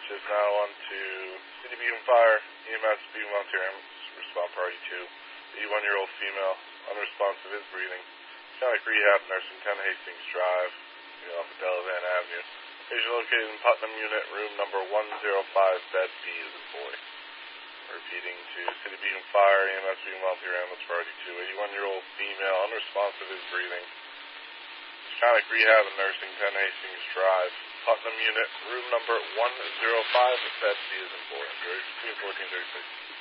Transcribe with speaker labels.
Speaker 1: dispatch is now on to City Beacon Fire, EMS, Beacon Volunteer Ambulance, respond priority 2. 81-year-old female, unresponsive, is breathing. Sonic Rehab, Nursing 10 Hastings Drive, off of Delavan Avenue. Patient located in Putnam Unit, room number 105, bed B is a boy. Repeating to City Beacon Fire, EMS, Beacon Volunteer Ambulance, priority 2. 81-year-old female, unresponsive, is breathing. Sonic Rehab and Nursing 10 Hastings Drive, Putnam Unit, room number 105, bed C is in boy. 1436.